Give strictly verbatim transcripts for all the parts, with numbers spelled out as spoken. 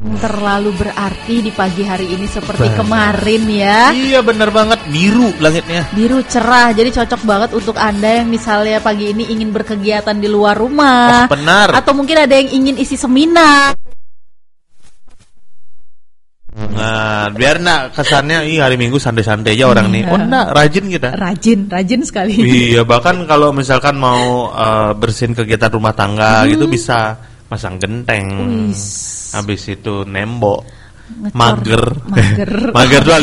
terlalu berarti di pagi hari ini seperti bener. Kemarin ya. Iya benar banget, biru langitnya. Biru cerah, jadi cocok banget untuk Anda yang misalnya pagi ini ingin berkegiatan di luar rumah. Oh, benar. Atau mungkin ada yang ingin isi seminar. Nah, biar nak kesannya ih hari Minggu santai-santai aja orang iya. nih. Oh enggak, rajin kita. Rajin, rajin sekali. Iya, bahkan kalau misalkan mau uh, bersihin kegiatan rumah tangga hmm. gitu bisa masang genteng. Uish. Habis itu nembok. Ngecor, mager. Mager. Mager tuh.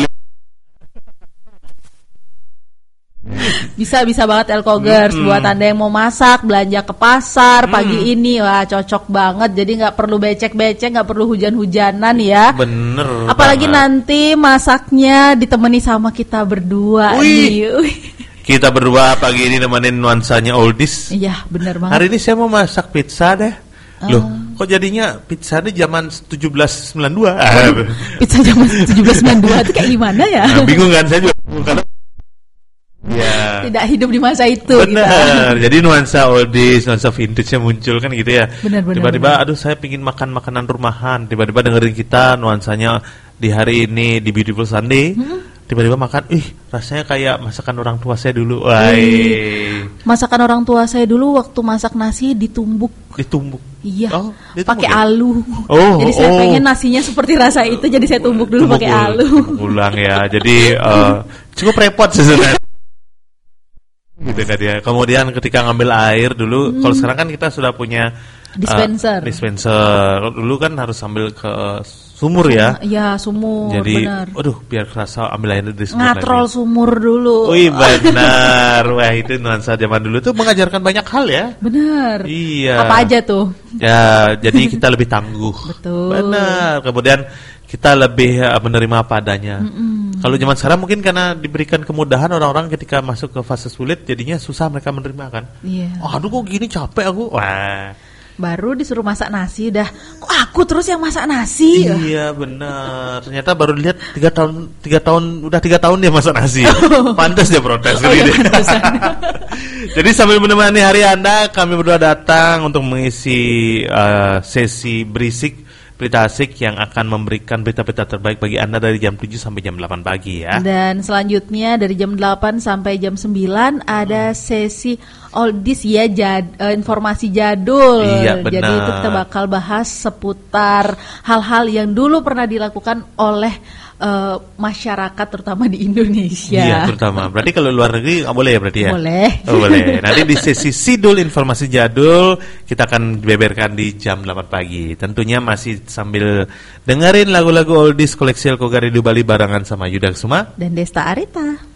Bisa bisa banget Elkogers hmm. buat Anda yang mau masak, belanja ke pasar hmm. pagi ini, wah cocok banget. Jadi nggak perlu becek-becek, nggak perlu hujan-hujanan ya. Bener. Apalagi banget. Nanti masaknya ditemani sama kita berdua. Nih. Kita berdua pagi ini nemenin nuansanya oldies. Iya bener banget. Hari ini saya mau masak pizza deh. Loh, uh. kok jadinya pizza ini zaman tujuh belas sembilan puluh dua? Aduh, pizza zaman tujuh belas sembilan puluh dua itu kayak gimana ya? Nah, bingung kan saya juga. Karena ya. Tidak hidup di masa itu. Benar. Jadi nuansa oldies, nuansa vintage-nya muncul kan gitu ya. Benar, benar. Tiba-tiba, benar. aduh saya pingin makan makanan rumahan. Tiba-tiba dengerin kita nuansanya di hari ini di Beautiful Sunday. Hmm? Tiba-tiba makan, ih rasanya kayak masakan orang tua saya dulu. Wah. Masakan orang tua saya dulu waktu masak nasi ditumbuk. Ditumbuk. Iya. Oh, pakai ya? alu. Oh, jadi saya oh. pengen nasinya seperti rasa itu, jadi saya tumbuk dulu pakai alu. Ulang ya. Jadi uh, cukup repot sebenarnya. Gitu kan ya. Kemudian ketika ngambil air dulu, hmm. kalau sekarang kan kita sudah punya dispenser. Uh, dispenser. Dulu kan harus sambil ke sumur ya. Iya, sumur. Jadi, benar. aduh, biar kerasa ambil air dari sumur. Ngatrol lagi. Sumur dulu. Wih, benar. Wah, itu nuansa zaman dulu tuh mengajarkan banyak hal ya. Benar. Iya. Apa aja tuh? Ya, jadi kita lebih tangguh. Betul. Benar. Kemudian kita lebih uh, menerima apa adanya. Mm-mm. Kalau zaman sekarang mungkin karena diberikan kemudahan orang-orang ketika masuk ke fase sulit jadinya susah mereka menerima kan. Iya. Oh, aduh kok gini capek aku. Wah. Baru disuruh masak nasi dah, kok aku terus yang masak nasi? Iya benar. Ternyata baru lihat tiga tahun tiga tahun udah tiga tahun dia masak nasi. Pantas dia protes. Oh, iya, jadi sambil menemani hari Anda, kami berdua datang untuk mengisi uh, sesi berisik berita asik yang akan memberikan berita-berita terbaik bagi Anda dari jam tujuh sampai jam delapan pagi ya. Dan selanjutnya dari jam delapan sampai jam sembilan ada sesi oldies ya, jad, uh, informasi jadul. Iya, benar. Jadi itu kita bakal bahas seputar hal-hal yang dulu pernah dilakukan oleh uh, masyarakat terutama di Indonesia. Iya, terutama. Berarti kalau luar negeri nggak boleh ya berarti ya? Boleh. Oh, boleh. Nanti di sesi Sidul informasi jadul kita akan beberkan di jam delapan pagi. Tentunya masih sambil dengerin lagu-lagu oldies koleksi Elkogari di Bali barengan sama Yuda Kusuma dan Desta Arita.